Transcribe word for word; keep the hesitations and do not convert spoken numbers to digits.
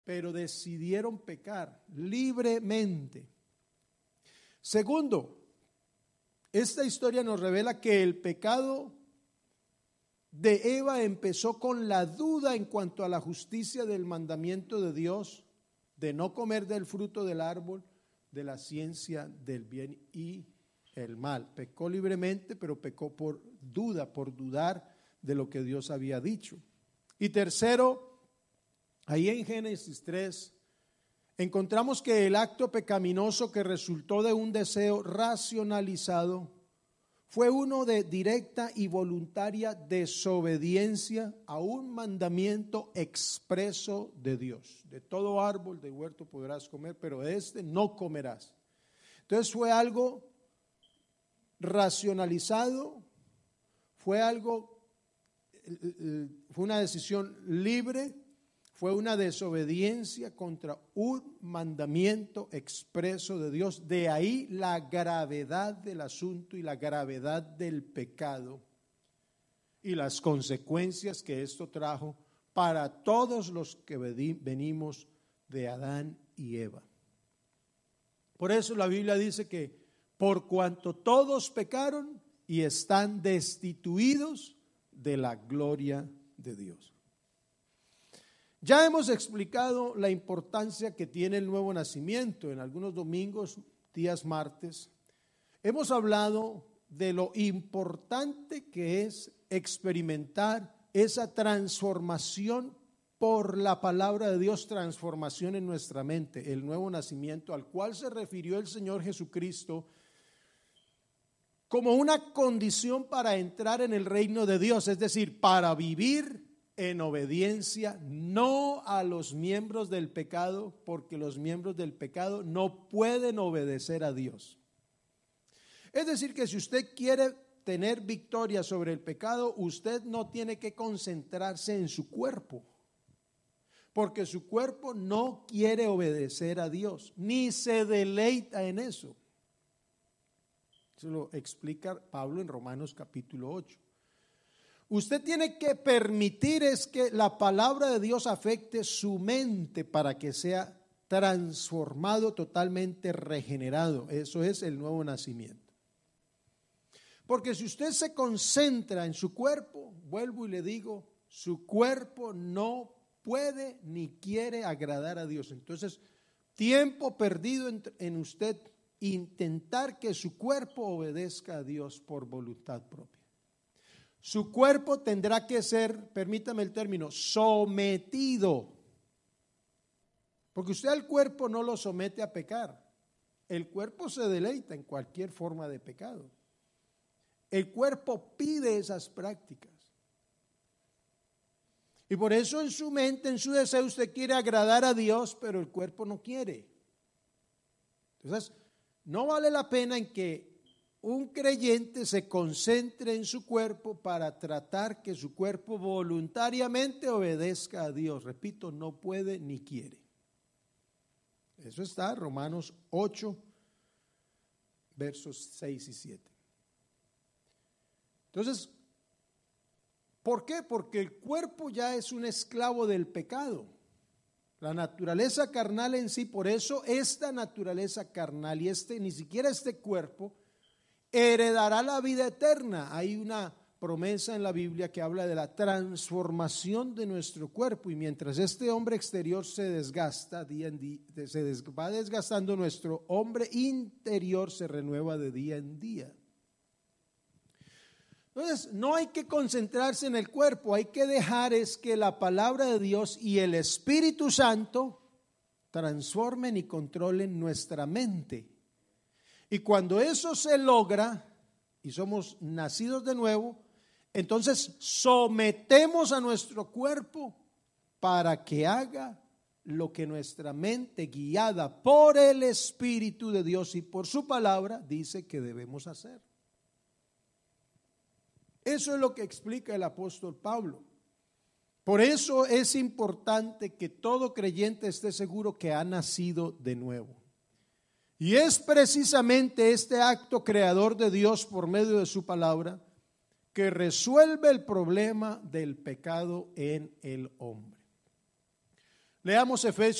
pero decidieron pecar libremente. Segundo, esta historia nos revela que el pecado de Eva empezó con la duda en cuanto a la justicia del mandamiento de Dios de no comer del fruto del árbol de la ciencia del bien y el mal. Pecó libremente, pero pecó por duda, por dudar de lo que Dios había dicho. Y tercero, ahí en Génesis tres, encontramos que el acto pecaminoso que resultó de un deseo racionalizado fue uno de directa y voluntaria desobediencia a un mandamiento expreso de Dios. De todo árbol del huerto podrás comer, pero de este no comerás. Entonces fue algo racionalizado, fue algo, fue una decisión libre, fue una desobediencia contra un mandamiento expreso de Dios. De ahí la gravedad del asunto y la gravedad del pecado y las consecuencias que esto trajo para todos los que venimos de Adán y Eva. Por eso la Biblia dice que por cuanto todos pecaron y están destituidos de la gloria de Dios. Ya hemos explicado la importancia que tiene el nuevo nacimiento en algunos domingos, días martes. Hemos hablado de lo importante que es experimentar esa transformación por la palabra de Dios, transformación en nuestra mente, el nuevo nacimiento al cual se refirió el Señor Jesucristo como una condición para entrar en el reino de Dios, es decir, para vivir en obediencia, no a los miembros del pecado, porque los miembros del pecado no pueden obedecer a Dios. Es decir, que si usted quiere tener victoria sobre el pecado, usted no tiene que concentrarse en su cuerpo, porque su cuerpo no quiere obedecer a Dios, ni se deleita en eso. Eso lo explica Pablo en Romanos capítulo ocho. Usted tiene que permitir es que la palabra de Dios afecte su mente para que sea transformado, totalmente regenerado. Eso es el nuevo nacimiento. Porque si usted se concentra en su cuerpo, vuelvo y le digo, su cuerpo no puede ni quiere agradar a Dios. Entonces, tiempo perdido en, en usted intentar que su cuerpo obedezca a Dios por voluntad propia. Su cuerpo tendrá que ser, permítame el término, sometido. Porque usted al cuerpo no lo somete a pecar. El cuerpo se deleita en cualquier forma de pecado. El cuerpo pide esas prácticas. Y por eso en su mente, en su deseo, usted quiere agradar a Dios, pero el cuerpo no quiere. Entonces, no vale la pena en que un creyente se concentre en su cuerpo para tratar que su cuerpo voluntariamente obedezca a Dios. Repito, no puede ni quiere. Eso está en Romanos ocho, versos seis y siete. Entonces, ¿por qué? Porque el cuerpo ya es un esclavo del pecado. La naturaleza carnal en sí, por eso esta naturaleza carnal y este, ni siquiera este cuerpo, heredará la vida eterna. Hay una promesa en la Biblia que habla de la transformación de nuestro cuerpo, y mientras este hombre exterior se desgasta día en día, se des, va desgastando, nuestro hombre interior se renueva de día en día. Entonces, no hay que concentrarse en el cuerpo, hay que dejar es que la palabra de Dios y el Espíritu Santo transformen y controlen nuestra mente. Y cuando eso se logra y somos nacidos de nuevo, entonces sometemos a nuestro cuerpo para que haga lo que nuestra mente, guiada por el Espíritu de Dios y por su palabra, dice que debemos hacer. Eso es lo que explica el apóstol Pablo. Por eso es importante que todo creyente esté seguro que ha nacido de nuevo. Y es precisamente este acto creador de Dios por medio de su palabra que resuelve el problema del pecado en el hombre. Leamos Efesios